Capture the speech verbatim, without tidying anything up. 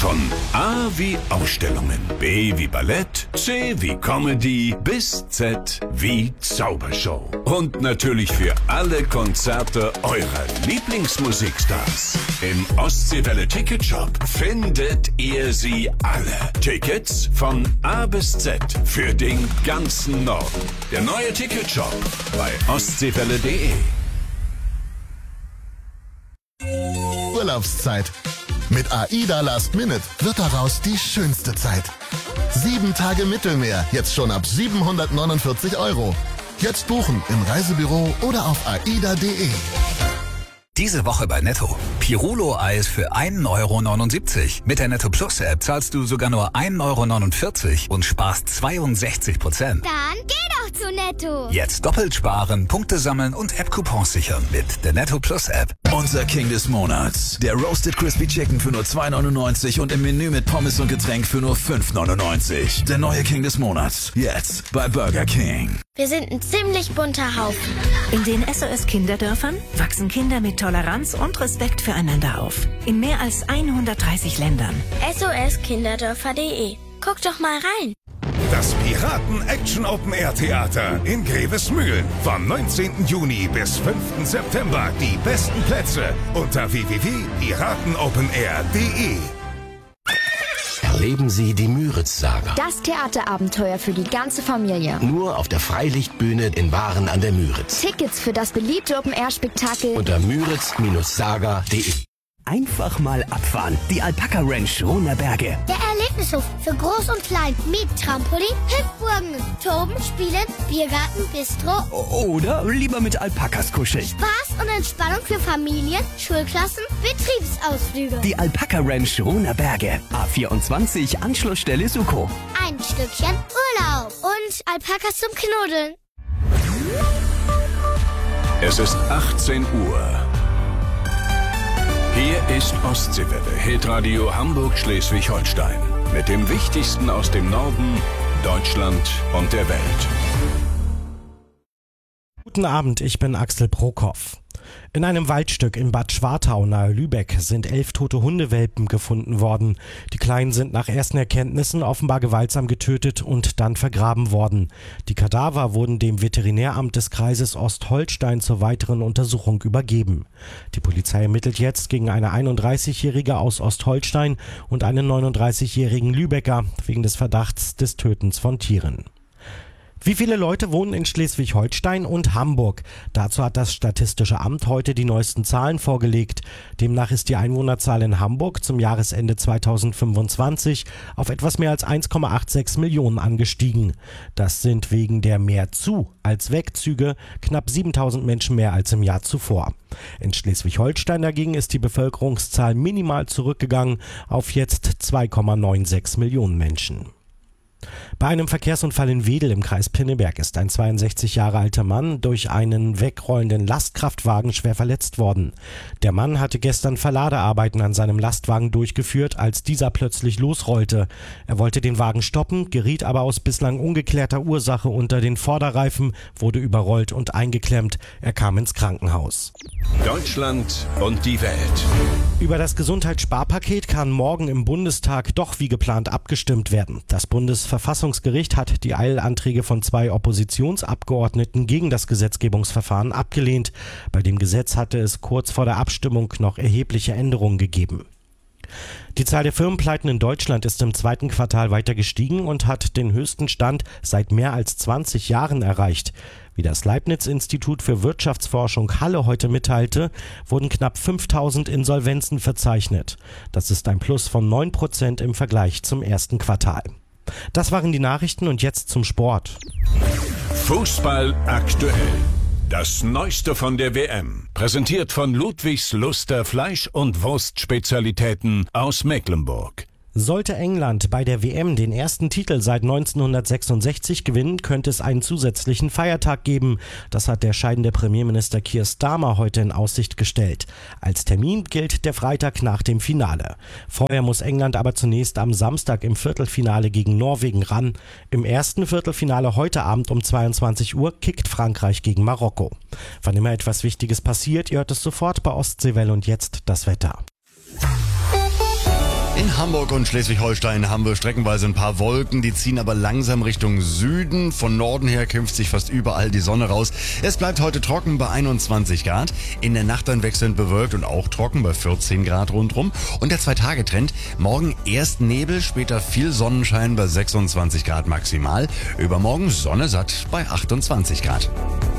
Von A wie Ausstellungen, B wie Ballett, C wie Comedy bis Z wie Zaubershow. Und natürlich für alle Konzerte eurer Lieblingsmusikstars. Im Ostseewelle Ticketshop findet ihr sie alle. Tickets von A bis Z für den ganzen Norden. Der neue Ticketshop bei ostseewelle punkt de. Urlaubszeit. Mit AIDA Last Minute wird daraus die schönste Zeit. Sieben Tage Mittelmeer, jetzt schon ab siebenhundertneunundvierzig Euro. Jetzt buchen im Reisebüro oder auf aida punkt de. Diese Woche bei Netto. Pirulo-Eis für ein Euro neunundsiebzig. Mit der Netto Plus App zahlst du sogar nur ein Euro neunundvierzig und sparst zweiundsechzig Prozent. Dann geh doch zu Netto. Jetzt doppelt sparen, Punkte sammeln und App-Coupons sichern mit der Netto Plus App. Unser King des Monats. Der Roasted Crispy Chicken für nur zwei neunundneunzig und im Menü mit Pommes und Getränk für nur fünf neunundneunzig. Der neue King des Monats. Jetzt bei Burger King. Wir sind ein ziemlich bunter Haufen. In den S O S-Kinderdörfern wachsen Kinder mit Toleranz und Respekt füreinander auf. In mehr als hundertdreißig Ländern. S O S kinderdörfer punkt de. Guck doch mal rein. Das Piraten-Action-Open-Air-Theater in Grevesmühlen. Vom neunzehnten Juni bis fünften September. Die besten Plätze unter w w w punkt piratenopenair punkt de. Erleben Sie die Müritz-Saga. Das Theaterabenteuer für die ganze Familie. Nur auf der Freilichtbühne in Waren an der Müritz. Tickets für das beliebte Open-Air-Spektakel unter müritz Saga punkt de. Einfach mal abfahren. Die Alpaka Ranch Rohner Berge. Der Erlebnishof für Groß und Klein mit Trampolin, Hüpfburgen, Toben, Spielen, Biergarten, Bistro. Oder lieber mit Alpakas kuscheln. Spaß und Entspannung für Familien, Schulklassen, Betriebsausflüge. Die Alpaka Ranch Rohner Berge. A vierundzwanzig, Anschlussstelle Suko. Ein Stückchen Urlaub und Alpakas zum Knuddeln. Es ist achtzehn Uhr. Hier ist Ostseewelle, Hitradio Hamburg-Schleswig-Holstein. Mit dem Wichtigsten aus dem Norden, Deutschland und der Welt. Guten Abend, ich bin Axel Prokop. In einem Waldstück in Bad Schwartau nahe Lübeck sind elf tote Hundewelpen gefunden worden. Die Kleinen sind nach ersten Erkenntnissen offenbar gewaltsam getötet und dann vergraben worden. Die Kadaver wurden dem Veterinäramt des Kreises Ostholstein zur weiteren Untersuchung übergeben. Die Polizei ermittelt jetzt gegen eine einunddreißigjährige aus Ostholstein und einen neununddreißigjährigen Lübecker wegen des Verdachts des Tötens von Tieren. Wie viele Leute wohnen in Schleswig-Holstein und Hamburg? Dazu hat das Statistische Amt heute die neuesten Zahlen vorgelegt. Demnach ist die Einwohnerzahl in Hamburg zum Jahresende zweitausendfünfundzwanzig auf etwas mehr als eins Komma sechsundachtzig Millionen angestiegen. Das sind wegen der mehr Zu- als Wegzüge knapp siebentausend Menschen mehr als im Jahr zuvor. In Schleswig-Holstein dagegen ist die Bevölkerungszahl minimal zurückgegangen auf jetzt zwei Komma sechsundneunzig Millionen Menschen. Bei einem Verkehrsunfall in Wedel im Kreis Pinneberg ist ein zweiundsechzig Jahre alter Mann durch einen wegrollenden Lastkraftwagen schwer verletzt worden. Der Mann hatte gestern Verladearbeiten an seinem Lastwagen durchgeführt, als dieser plötzlich losrollte. Er wollte den Wagen stoppen, geriet aber aus bislang ungeklärter Ursache unter den Vorderreifen, wurde überrollt und eingeklemmt. Er kam ins Krankenhaus. Deutschland und die Welt. Über das Gesundheitssparpaket kann morgen im Bundestag doch wie geplant abgestimmt werden. Das Bundesverfassungsgericht hat die Eilanträge von zwei Oppositionsabgeordneten gegen das Gesetzgebungsverfahren abgelehnt. Bei dem Gesetz hatte es kurz vor der Abstimmung noch erhebliche Änderungen gegeben. Die Zahl der Firmenpleiten in Deutschland ist im zweiten Quartal weiter gestiegen und hat den höchsten Stand seit mehr als zwanzig Jahren erreicht. Wie das Leibniz-Institut für Wirtschaftsforschung Halle heute mitteilte, wurden knapp fünftausend Insolvenzen verzeichnet. Das ist ein Plus von neun Prozent im Vergleich zum ersten Quartal. Das waren die Nachrichten und jetzt zum Sport. Fußball aktuell. Das Neueste von der W M. Präsentiert von Ludwigs Luster Fleisch- und Wurstspezialitäten aus Mecklenburg. Sollte England bei der W M den ersten Titel seit neunzehnhundertsechsundsechzig gewinnen, könnte es einen zusätzlichen Feiertag geben. Das hat der scheidende Premierminister Keir Starmer heute in Aussicht gestellt. Als Termin gilt der Freitag nach dem Finale. Vorher muss England aber zunächst am Samstag im Viertelfinale gegen Norwegen ran. Im ersten Viertelfinale heute Abend um zweiundzwanzig Uhr kickt Frankreich gegen Marokko. Wann immer etwas Wichtiges passiert, ihr hört es sofort bei Ostseewelle und jetzt das Wetter. In Hamburg und Schleswig-Holstein haben wir streckenweise ein paar Wolken, die ziehen aber langsam Richtung Süden. Von Norden her kämpft sich fast überall die Sonne raus. Es bleibt heute trocken bei einundzwanzig Grad. In der Nacht dann wechselnd bewölkt und auch trocken bei vierzehn Grad rundrum. Und der Zwei-Tage-Trend: morgen erst Nebel, später viel Sonnenschein bei sechsundzwanzig Grad maximal. Übermorgen Sonne satt bei achtundzwanzig Grad.